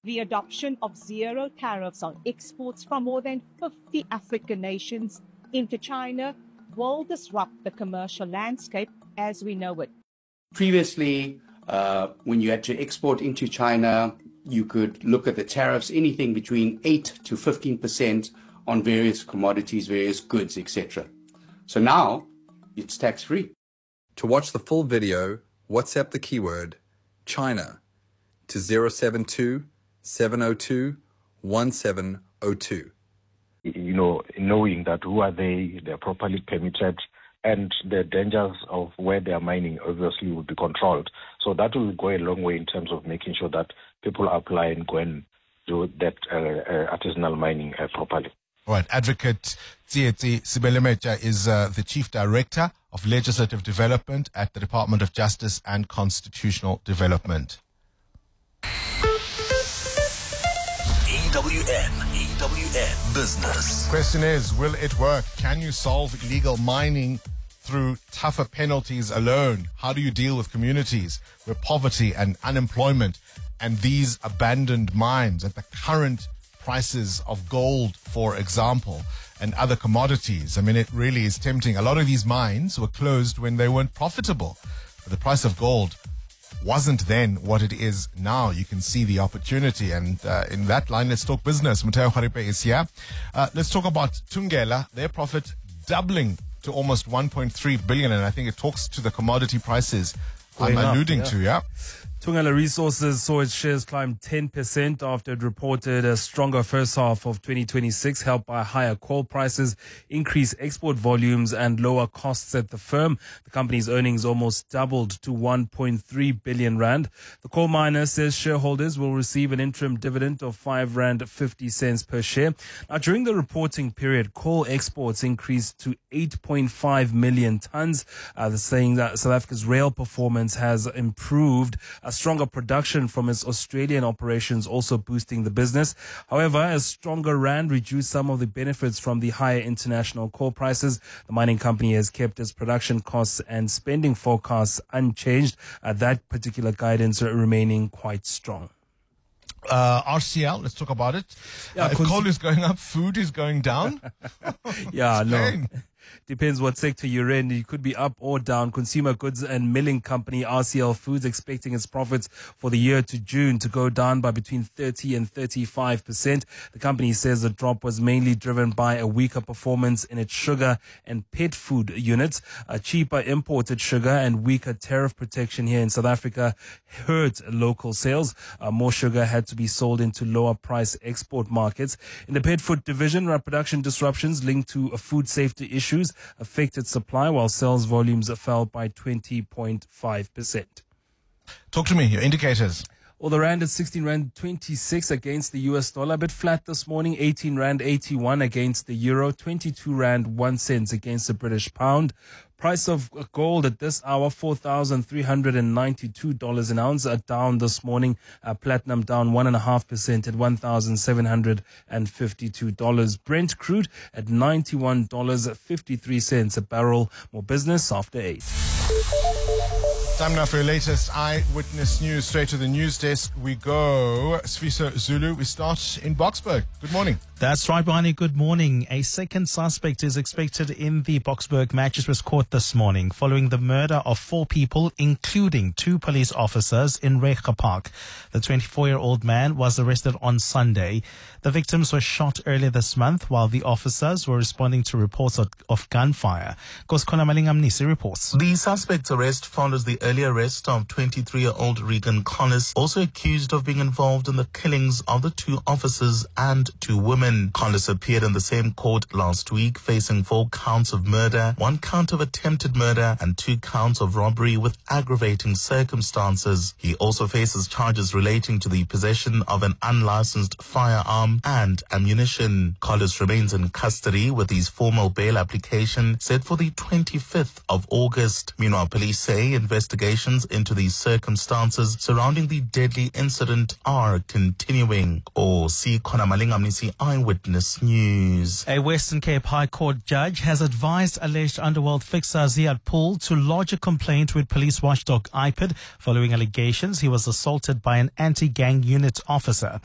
the adoption of zero tariffs on exports from more than 50 African nations into China will disrupt the commercial landscape as we know it. Previously, when you had to export into China, you could look at the tariffs, anything between 8 to 15% on various commodities, various goods, etc. So now it's tax-free. To watch the full video, WhatsApp the keyword China to 072 702 1702. Knowing that who are they're properly permitted, and the dangers of where they are mining obviously will be controlled. So that will go a long way in terms of making sure that people apply and go and do that artisanal mining properly. All right. Advocate Tsietsi Sibelemecha is the Chief Director of Legislative Development at the Department of Justice and Constitutional Development. EWN Business. Question is, will it work? Can you solve illegal mining through tougher penalties alone? How do you deal with communities where poverty and unemployment and these abandoned mines at the current prices of gold, for example, and other commodities? I mean, it really is tempting. A lot of these mines were closed when they weren't profitable. But the price of gold wasn't then what it is now. You can see the opportunity. And in that line, let's talk business. Mateo Kharipe is here. Let's talk about Thungela. Their profit doubling to almost 1.3 billion. And I think it talks to the commodity prices I'm alluding to, yeah? Thungela Resources saw its shares climb 10% after it reported a stronger first half of 2026, helped by higher coal prices, increased export volumes and lower costs at the firm. The company's earnings almost doubled to 1.3 billion rand. The coal miner says shareholders will receive an interim dividend of 5 rand 50 cents per share. Now, during the reporting period, coal exports increased to 8.5 million tons. They're saying that South Africa's rail performance has improved. A stronger production from its Australian operations also boosting the business. However, a stronger rand reduced some of the benefits from the higher international coal prices. The mining company has kept its production costs and spending forecasts unchanged. That particular guidance remaining quite strong. RCL, let's talk about it. If coal is going up, food is going down. Yeah, no. Depends what sector you're in. You could be up or down. Consumer Goods and Milling Company, RCL Foods, expecting its profits for the year to June to go down by between 30 and 35%. The company says the drop was mainly driven by a weaker performance in its sugar and pet food units. Cheaper imported sugar and weaker tariff protection here in South Africa hurt local sales. More sugar had to be sold into lower price export markets. In the pet food division, production disruptions linked to food safety issues affected supply, while sales volumes fell by 20.5%. Talk to me, your indicators. Well, the rand is 16 rand 26 against the US dollar, a bit flat this morning. 18 rand 81 against the euro, 22 rand 1 cent against the British pound. Price of gold at this hour, $4,392 an ounce, down this morning. Platinum down 1.5% at $1,752. Brent crude at $91.53 a barrel. More business after 8. Time now for your latest Eyewitness News. Straight to the news desk we go. Sfiso Zulu, we start in Boksburg. Good morning. That's right, Barney. Good morning. A second suspect is expected in the Boksburg Magistrates Court this morning following the murder of 4 people, including 2 police officers in Rega Park. The 24-year-old man was arrested on Sunday. The victims were shot earlier this month while the officers were responding to reports of gunfire. Koskona Malingamnisi reports. The suspect's arrest follows the earlier arrest of 23-year-old Regan Collis, also accused of being involved in the killings of the 2 officers and 2 women. Collis appeared in the same court last week, facing 4 counts of murder, 1 count of attempted murder, and 2 counts of robbery with aggravating circumstances. He also faces charges relating to the possession of an unlicensed firearm and ammunition. Collis remains in custody with his formal bail application set for the 25th of August. Meanwhile, police say investigations into the circumstances surrounding the deadly incident are continuing. See Konamalingamnisi Eyewitness News. A Western Cape High Court judge has advised alleged underworld fixer Ziad Pool to lodge a complaint with police watchdog IPID following allegations he was assaulted by an anti-gang unit officer.